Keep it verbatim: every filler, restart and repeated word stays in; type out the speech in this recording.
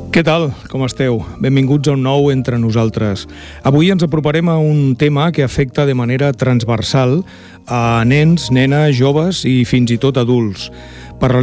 Què tal? Com esteu? Benvinguts a un nou Entre Nosaltres. Avui ens aproparem a un tema que afecta de manera transversal a nens, nenes, joves i fins i tot adults.